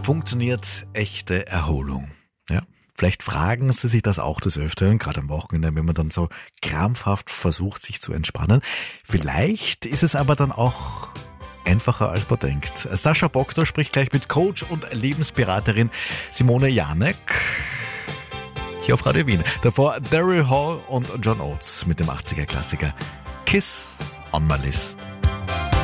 Funktioniert echte Erholung? Ja, vielleicht fragen Sie sich das auch des Öfteren, gerade am Wochenende, wenn man dann so krampfhaft versucht, sich zu entspannen. Vielleicht ist es aber dann auch einfacher, als man denkt. Sascha Boxer spricht gleich mit Coach und Lebensberaterin Simone Janek hier auf Radio Wien. Davor Daryl Hall und John Oates mit dem 80er-Klassiker Kiss on My List.